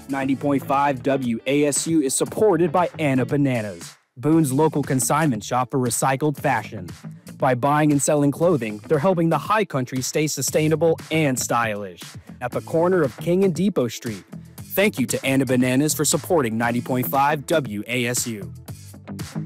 90.5 WASU is supported by Anna Bananas, Boone's local consignment shop for recycled fashion. By buying and selling clothing, they're helping the High Country stay sustainable and stylish. At the corner of King and Depot Street. Thank you to Anna Bananas for supporting 90.5 WASU.